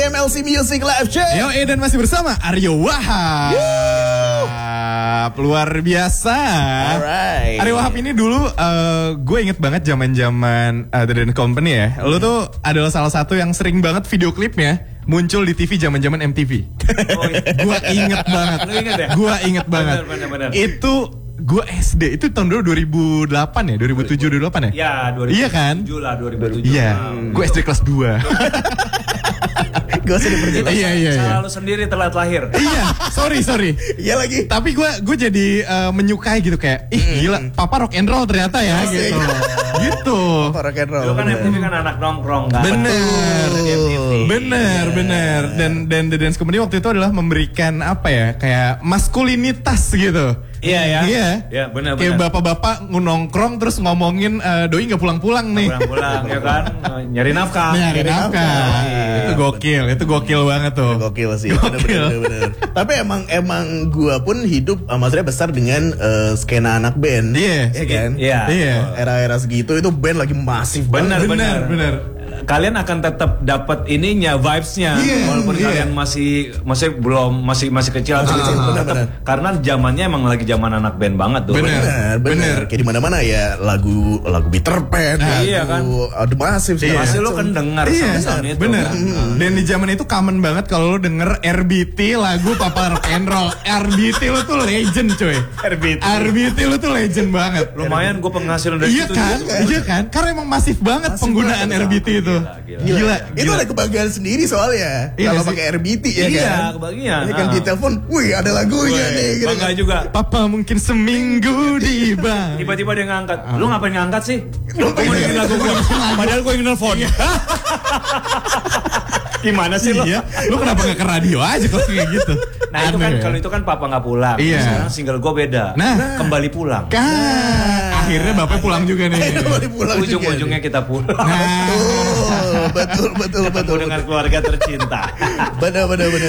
MLC Music Live Check. Yo, dan masih bersama Aryo Wahab. Luar biasa. Alright. Aryo Wahab ini dulu gue inget banget zaman-zaman The Dan Company ya. Lu tuh adalah salah satu yang sering banget video klipnya muncul di TV zaman-zaman MTV. Oh, iya. Gue inget banget. Lu inget ya? Gue inget banget. Bener. Itu gue SD itu tahun 2008 ya, 2007 2008 ya? Ya, 2007 Iya kan? lah, 2007. Iya. Gue SD kelas 2. Gak usah diperjelas. Iya. Salah lu sendiri telat lahir. Iya, sorry. Iya lagi. Tapi gue jadi menyukai gitu kayak, gila, papa rock and roll ternyata ya gitu. Gitu. Rock and roll. Lu kan MTV kan anak nongkrong kan. Bener. MTV. Bener. Dan The Dance Company waktu itu adalah memberikan apa ya, kayak maskulinitas gitu. Iya ya. Iya, benar. Kayak bapak-bapak nongkrong terus ngomongin doi nggak pulang-pulang nih. Pulang-pulang ya kan. Nyari nafkah. Nyari nafkah. Itu gokil banget tuh. Gokil sih. Bener. Tapi emang gua pun hidup maksudnya besar dengan skena anak band. Iya. Iya kan? Iya. Era-era segitu itu band lagi masif banget. Bener. Kalian akan tetap dapat ininya, vibes-nya, walaupun kalian masih belum masih kecil atau bener. karena zamannya emang lagi zaman anak band banget tuh. Bener. Kayak di mana-mana ya lagu Peter Pan, iya kan. Ada masif sih. Pasti lo kan dengar sound itu. Bener. Kan? Dan di zaman itu common banget kalau lo denger RBT lagu Papa Rock and Roll. RBT lo tuh legend coy. RBT lo tuh legend banget. Lumayan gue penghasilan dari situ. Iya kan? Karena emang masif banget penggunaan RBT itu. Gila. Itu ada kebanggaan sendiri soalnya. Kalau pakai RBT ya kan. Iya, kebagian. Ya kan di telepon, wih ada lagunya nih. Gitu. Bangga juga. Papa mungkin seminggu di bang. Tiba-tiba dia ngangkat. Lu ngapain ngangkat sih? Lu mau dengerin lagu gue. Padahal gue yang nelfon. Gimana sih lo? Iya. Lu kenapa gak ke radio aja kalau kayak gitu? Nah itu kan kalau itu kan papa nggak pulang. Iya. Sekarang single gue beda. Kembali pulang. Akhirnya bapak pulang juga nih. Ujung-ujungnya kita pulang. Betul. Dengan keluarga tercinta. Bener.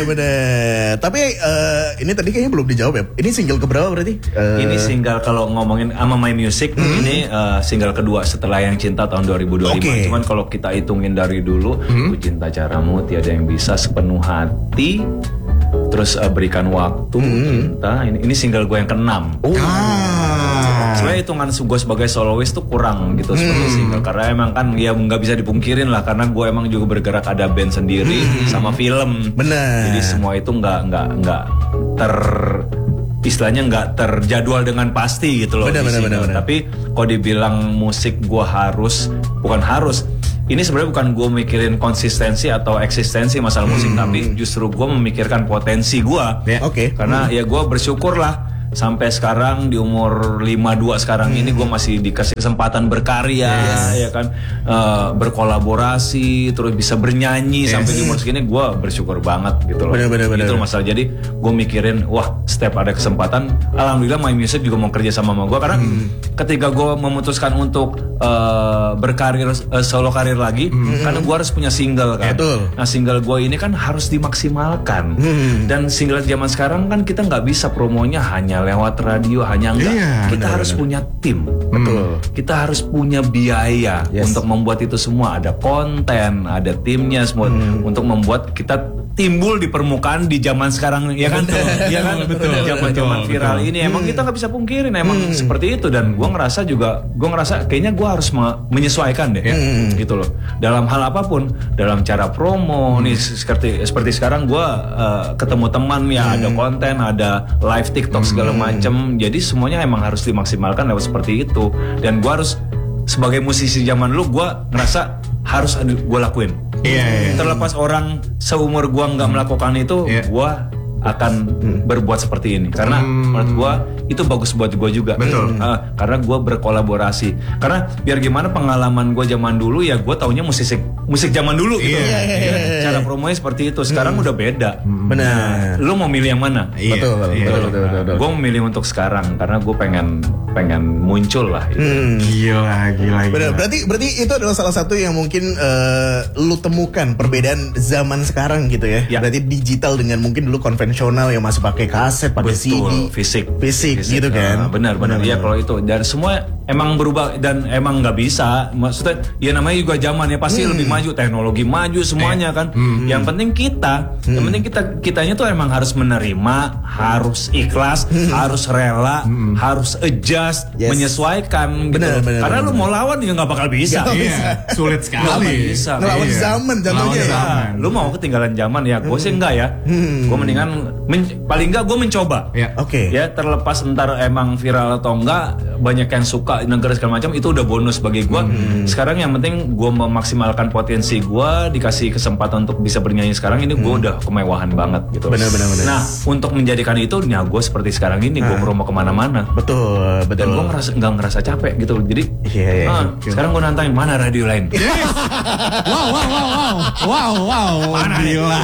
Tapi ini tadi kayaknya belum dijawab ya. Ini single keberapa berarti? Ini single kalau ngomongin sama My Music ini single kedua setelah Yang Cinta tahun 2025. Cuman kalau kita hitungin dari dulu, Ku Cinta Caramu, Tiada Yang Bisa, Sepenuh Hati, terus Berikan Waktu, Cinta. Ini single gue yang ke-6. Sebenarnya hitungan gue sebagai soloist tuh kurang gitu sebagai single, karena emang kan ya nggak bisa dipungkirin lah, karena gue emang juga bergerak ada band sendiri sama film. Benar. Jadi semua itu nggak istilahnya nggak terjadwal dengan pasti gitu loh. Benar. Tapi kalau dibilang musik gue bukan harus. Ini sebenarnya bukan gue mikirin konsistensi atau eksistensi masalah musik, tapi justru gue memikirkan potensi gue. Karena ya gue bersyukur lah sampai sekarang di umur 52 sekarang ini gue masih dikasih kesempatan berkarya, ya kan, berkolaborasi, terus bisa bernyanyi sampai di umur segini, gue bersyukur banget gitu loh. Bener. Itu masalah. Jadi gue mikirin, wah setiap ada kesempatan, alhamdulillah My Music juga mau kerja sama gue, karena ketika gue memutuskan untuk berkarir solo karir lagi, karena gue harus punya single kan. Nah single gue ini kan harus dimaksimalkan, dan single zaman sekarang kan kita nggak bisa promonya hanya lewat radio, kita harus punya tim. Kita harus punya biaya untuk membuat itu semua. Ada konten, ada timnya semua untuk membuat kita timbul di permukaan di zaman sekarang, ya kan? Iya kan? Zaman viral ini emang kita nggak bisa pungkirin emang seperti itu. Dan gue ngerasa kayaknya gue harus menyesuaikan deh, gitu loh. Dalam hal apapun, dalam cara promo nih seperti sekarang gue ketemu teman ya, ada konten, ada live TikTok segala macam. Jadi semuanya emang harus dimaksimalkan lewat seperti itu. Dan gue harus sebagai musisi zaman dulu, gue ngerasa harus gue lakuin. Terlepas orang seumur gue nggak melakukan itu, gue akan berbuat seperti ini karena menurut gue itu bagus buat gue juga. Karena gue berkolaborasi, karena biar gimana pengalaman gue zaman dulu ya, gue taunya musik zaman dulu gitu. Cara promonya seperti itu. Sekarang udah beda. Benar. Lu mau milih yang mana? Betul. Gue memilih untuk sekarang karena gue pengen muncul lah gitu. Gila. Benar. Berarti itu adalah salah satu yang mungkin lu temukan perbedaan zaman sekarang gitu ya. Berarti digital dengan mungkin dulu konvensional yang masih pakai kaset, pakai CD, fisik gitu kan. Benar. Ya kalau itu, dan semua emang berubah dan emang nggak bisa. Maksudnya ya namanya juga zaman ya pasti lebih maju, teknologi maju semuanya kan. Yang penting kitanya tuh emang harus menerima, harus ikhlas, harus rela, harus adjust, menyesuaikan gitu. Karena lu mau lawan ya nggak bakal bisa. Iya, sulit sekali. Bisa. Ngelawan zaman contohnya ya. Lu mau ketinggalan zaman ya, gue sih enggak ya. Gue mendingan paling enggak gue mencoba. Oke. Ya terlepas ntar emang viral atau enggak, banyak yang suka negara segala macam itu udah bonus bagi gue. Sekarang yang penting gue memaksimalkan potensi gue, dikasih kesempatan untuk bisa bernyanyi sekarang ini gue udah kemewahan banget gitu. Benar. Nah untuk menjadikan itu, ya gue seperti sekarang ini gue promo kemana-mana. Betul. Dan gue nggak ngerasa capek gitu. Jadi sekarang gue nantangin mana radio lain. Wow. Gila.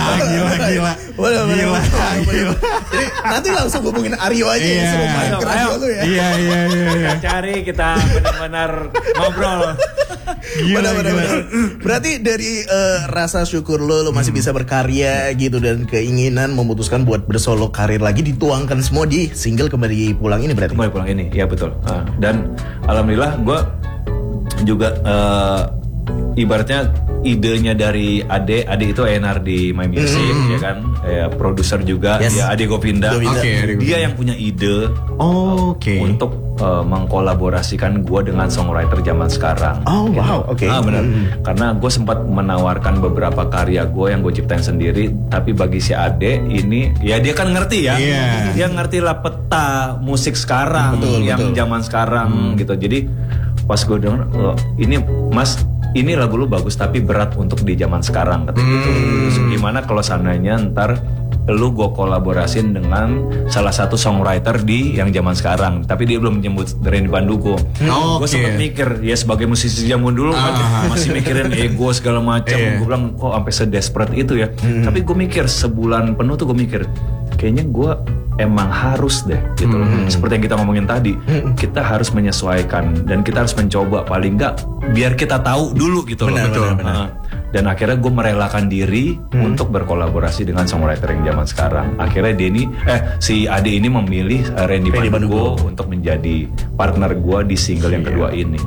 Jadi nanti langsung hubungin Aryo aja ya, suruh main ke radio lu ya. Iya. Kita cari, kita benar-benar ngobrol. Benar. Berarti dari rasa syukur lo masih bisa berkarya gitu dan keinginan memutuskan buat bersolo karir lagi dituangkan semua di single Kembali Pulang ini berarti. Kembali Pulang ini, ya betul. Dan alhamdulillah gue juga ibaratnya idenya dari Ade itu A&R di My Music ya kan, produser juga, ya Ade Govinda. Dia yang punya ide untuk mengkolaborasikan gue dengan songwriter zaman sekarang. Benar. Karena gue sempat menawarkan beberapa karya gue yang gue ciptain sendiri, tapi bagi si Ade ini, ya dia kan ngerti ya, dia ngerti lah peta musik sekarang, zaman sekarang gitu. Jadi pas gue denger, ini Mas, ini lagu lu bagus tapi berat untuk di zaman sekarang gitu. Terus gimana kalau seandainya ntar lu gue kolaborasin dengan salah satu songwriter di yang zaman sekarang, tapi dia belum menyebut Randy Pandugo. Gue sempat mikir ya sebagai musisi zaman dulu kan masih mikirin ego segala macam. Gue bilang kok sampai sedesperate itu ya. Tapi gue mikir sebulan penuh tuh gue mikir kayaknya gue emang harus deh gitu loh. Seperti yang kita ngomongin tadi, kita harus menyesuaikan dan kita harus mencoba paling enggak biar kita tahu dulu gitu loh. Benar. Dan akhirnya gue merelakan diri untuk berkolaborasi dengan songwriter yang zaman sekarang. Akhirnya si Ade ini memilih Randy Pandugo untuk menjadi partner gue di single yang kedua ini.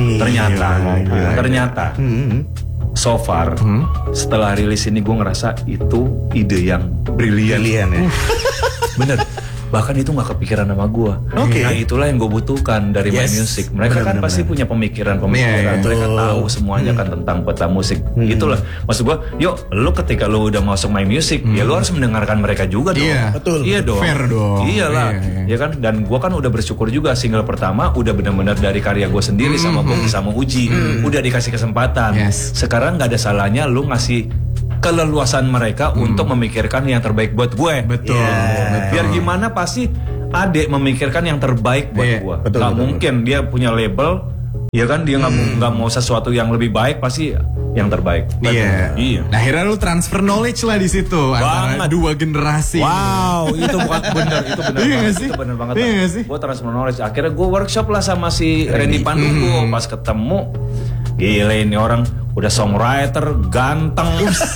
Ternyata so far setelah rilis ini gue ngerasa itu ide yang brilian ya. Bener. Bahkan itu gak kepikiran sama gue. Nah itulah yang gue butuhkan dari My Music. Mereka kan pasti punya pemikiran. Mereka tahu semuanya kan tentang peta musik. Itulah maksud gue. Yuk, lu ketika lu udah masuk My Music, ya lu harus mendengarkan mereka juga dong. Betul. Iya dong. Fair dong. Iyalah. Ya kan. Dan gue kan udah bersyukur juga single pertama udah benar-benar dari karya gue sendiri sama Bogi sama Uji. Udah dikasih kesempatan. Sekarang gak ada salahnya lu ngasih keleluasan mereka untuk memikirkan yang terbaik buat gue. Betul. Biar gimana pasti Ade memikirkan yang terbaik buat gue. Gak mungkin dia punya label, ya kan dia nggak mau sesuatu yang lebih baik, pasti yang terbaik. Iya. Nah akhirnya lu transfer knowledge lah di situ antara dua generasi. Wow, itu benar banget. Sih? Itu benar banget. Iya sih. Gue transfer knowledge. Akhirnya gue workshop lah sama si Randy Pandugo. Pas ketemu, gila ini orang udah songwriter, ganteng,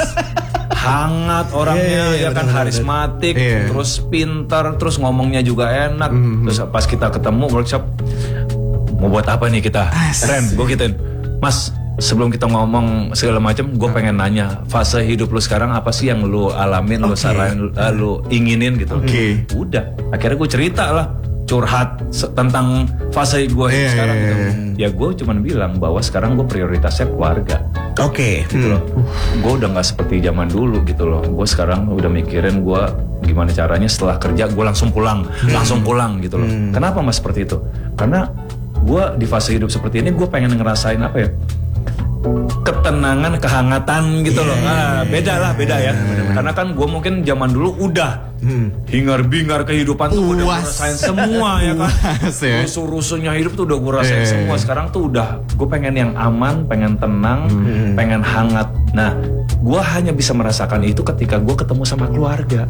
hangat orangnya, ya kan, harismatik, terus pintar, terus ngomongnya juga enak. Terus pas kita ketemu workshop, mau buat apa nih kita? Ren, gue gituin, Mas, sebelum kita ngomong segala macam, gue pengen nanya fase hidup lu sekarang apa sih yang lu alamin, lu saranin, lu inginin gitu. Udah, akhirnya gue cerita lah, curhat tentang fase gue sekarang gitu. Ya gue cuman bilang bahwa sekarang gue prioritasnya keluarga. Gitu loh. Gue udah nggak seperti zaman dulu gitu loh. Gue sekarang udah mikirin gue gimana caranya setelah kerja gue langsung pulang gitu loh. Kenapa Mas seperti itu? Karena gue di fase hidup seperti ini gue pengen ngerasain apa ya, ketenangan, kehangatan gitu loh. Beda ya. Karena kan gue mungkin zaman dulu udah hingar-bingar kehidupan tuh udah gue rasain semua ya kan. Rusuh-rusuhnya hidup tuh udah gue rasain semua. Sekarang tuh udah gue pengen yang aman, pengen tenang, pengen hangat. Nah, gue hanya bisa merasakan itu ketika gue ketemu sama keluarga.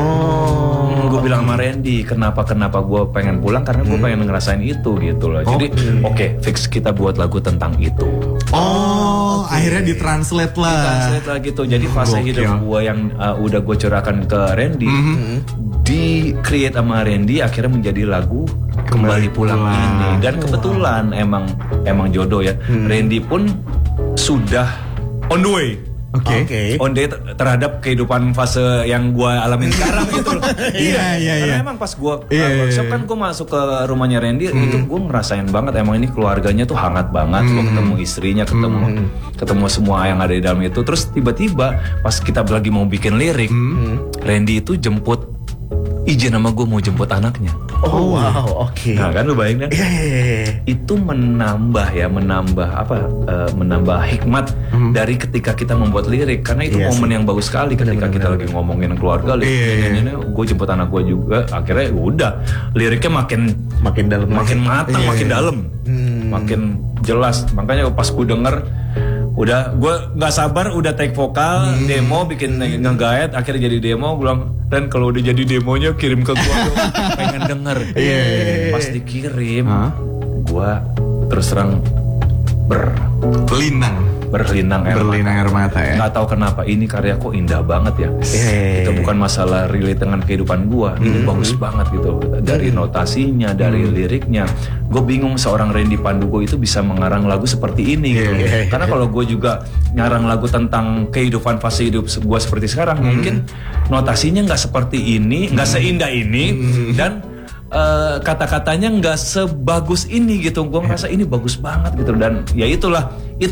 Gue bilang sama Randy, kenapa gue pengen pulang, karena gue pengen ngerasain itu gitu loh. Jadi fix kita buat lagu tentang itu. Akhirnya ditranslate lah. Gitu. Jadi fase hidup gue yang udah gue curahkan ke Randy, dia di create sama Randy akhirnya menjadi lagu Kembali Pulang ini. Dan kebetulan emang jodoh ya. Randy pun sudah on the way. Oke. On day terhadap kehidupan fase yang gue alamin sekarang gitu loh. Iya. Karena emang pas gue workshop kan gue masuk ke rumahnya Randy itu gue ngerasain banget emang ini keluarganya tuh hangat banget. Gue ketemu istrinya, ketemu semua yang ada di dalam itu. Terus tiba-tiba pas kita lagi mau bikin lirik, Randy itu izin sama gue mau jemput anaknya. Oh wow, oke. Nah kan lu bayangin kan? Iya. Itu menambah hikmat dari ketika kita membuat lirik, karena itu momen yang bagus sekali ketika kita lagi ngomongin keluarga, ini gue jemput anak gue juga, akhirnya udah liriknya makin dalam, makin matang, makin dalam, makin jelas. Makanya pas gue denger, udah gue nggak sabar, udah take vokal, demo, bikin nge-guide, akhirnya jadi demo. Bilang, Ren kalau udah jadi demonya kirim ke gue dong, pengen denger. Pas dikirim, gue terus terang berlinang air mata ya. Nggak tahu kenapa ini karya kok indah banget ya. Itu bukan masalah relate dengan kehidupan gua. Ini bagus banget gitu. Dari notasinya, dari liriknya. Gue bingung seorang Randy Pandugo itu bisa mengarang lagu seperti ini gitu. Karena kalau gue juga ngarang lagu tentang kehidupan fase hidup gua seperti sekarang, mungkin notasinya nggak seperti ini, nggak seindah ini, dan kata-katanya nggak sebagus ini gitu. Gue ngerasa ini bagus banget gitu. Dan ya itulah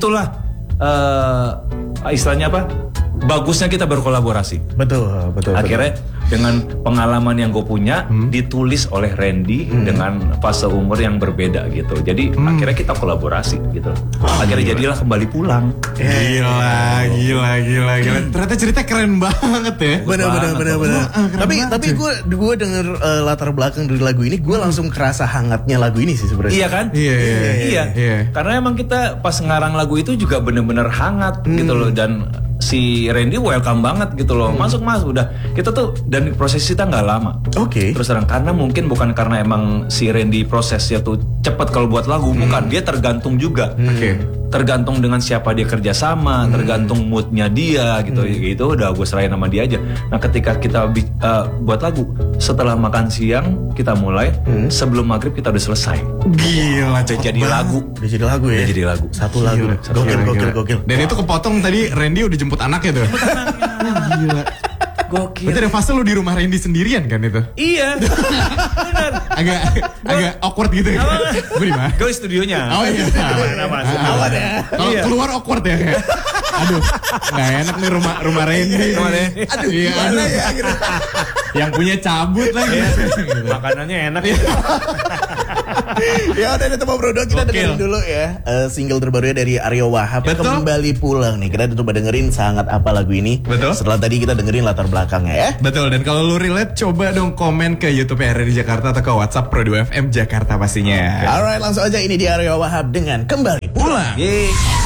istilahnya apa? Bagusnya kita berkolaborasi. Betul. Akhirnya dengan pengalaman yang gue punya ditulis oleh Randy dengan fase umur yang berbeda gitu. Jadi akhirnya kita kolaborasi gitu. Akhirnya jadilah Kembali Pulang. Gila. Ternyata cerita keren banget ya. Benar. Tapi gue denger latar belakang dari lagu ini, gue langsung kerasa hangatnya lagu ini sih sebenarnya. Iya kan? Iya. Karena emang kita pas ngarang lagu itu juga bener-bener hangat gitu loh. Dan si Randy welcome banget gitu loh. Masuk udah. Kita tuh, dan proses kita nggak lama. Terus terang, karena mungkin bukan karena emang si Randy prosesnya tuh cepat kalau buat lagu, bukan. Dia tergantung juga. Tergantung dengan siapa dia kerja sama, tergantung moodnya dia gitu. Gitu udah gue serahin sama dia aja. Nah ketika kita buat lagu, setelah makan siang kita mulai, sebelum maghrib kita udah selesai. Gila, udah jadi lagu. Udah jadi lagu ya? Udah jadi lagu. Satu lagu. Gokil. Dan itu kepotong tadi Randy udah jemput anaknya tuh. Gila. Gokil. Berarti ada fase lu di rumah Randy sendirian kan itu? Iya. Benar. agak awkward gitu ya. Gue di mana? Gue di studionya. Oh iya. Aman ya. Kalau keluar awkward ya kayak. Aduh, nggak enak nih rumah Randy. Aduh, gimana ya? Yang punya cabut lagi. Makanannya enak. Ya udah itu Bro, kita dengerin dulu ya single terbarunya dari Aryo Wahab, Kembali Pulang nih. Kita coba dengerin sangat apa lagu ini. Betul. Setelah tadi kita dengerin latar belakangnya ya. Betul, dan kalau lu relate coba dong komen ke YouTube RRI Jakarta atau ke WhatsApp Pro 2 FM Jakarta pastinya. Alright, langsung aja ini di Aryo Wahab dengan Kembali Pulang. Yeay.